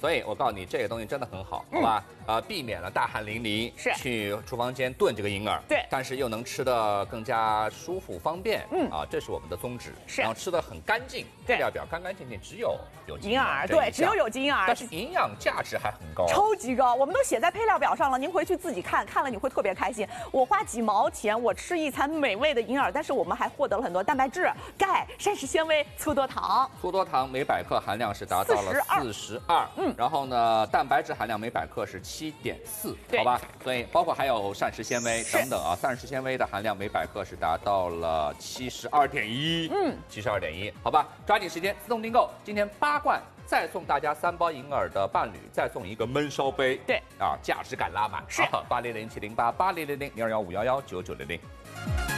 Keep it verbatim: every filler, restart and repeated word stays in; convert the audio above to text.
所以我告诉你，这个东西真的很好，好吧？呃，避免了大汗淋漓， 是去厨房间炖这个银耳， 对， 但是又能吃得更加舒服方便， 嗯啊，这是我们的宗旨。 是， 然后吃得很干净， 对， 料表干干净净，只有有银耳，对，只有有机银耳， 但是营养价值还很高， 超级高，我们都写在配料表上了，您回去自己看，看了你会特别开心。我花几毛钱，我吃一餐美味的银耳，但是我们还获得了很多蛋白质、钙、膳食纤维、粗多糖。 粗多糖每百克含量是达到了四十二，嗯，然后呢，蛋白质含量每百克是七点四，好吧？所以包括还有膳食纤维等等啊，膳食纤维的含量每百克是达到了七十二点一，嗯，七十二点一，好吧？抓紧时间自动订购，今天八罐。再送大家三包银耳的伴侣，再送一个焖烧杯， 对啊，价值感拉满， 是八零零七零八八零零零零二幺五幺幺九九零零。